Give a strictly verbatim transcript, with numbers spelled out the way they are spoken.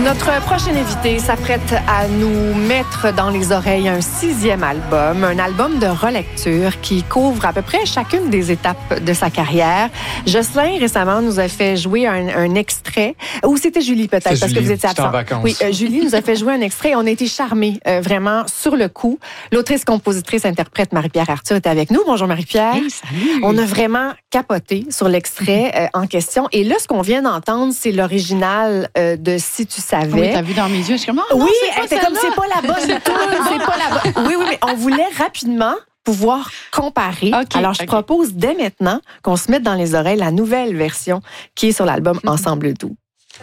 Notre prochaine invité s'apprête à nous mettre dans les oreilles un sixième album, un album de relecture qui couvre à peu près chacune des étapes de sa carrière. Jocelyn, récemment, nous a fait jouer un, un extrait, ou c'était Julie peut-être, c'est parce Julie, que vous étiez absent. en vacances. Oui, euh, Julie nous a fait jouer un extrait et on a été charmés, euh, vraiment, sur le coup. L'autrice, compositrice, interprète Marie-Pierre Arthur est avec nous. Bonjour Marie-Pierre. Hey, salut. On a vraiment capoté sur l'extrait euh, en question. Et là, ce qu'on vient d'entendre, c'est l'original euh, de Si tu savais. Oui, t'as vu dans mes yeux, je suis comme, oh, non, oui, c'est pas c'est comme celle-là. c'est pas la bonne tune, c'est pas la bonne. Oui, oui, mais on voulait rapidement pouvoir comparer. Okay, Alors, je okay. propose dès maintenant qu'on se mette dans les oreilles la nouvelle version qui est sur l'album Ensemble doux.